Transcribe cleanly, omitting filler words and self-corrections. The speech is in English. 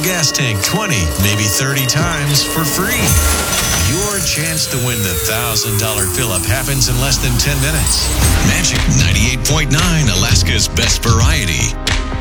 gas tank 20, maybe 30 times for free. Your chance to win the $1,000 fill-up happens in less than 10 minutes. Magic 98.9, Alaska's best variety.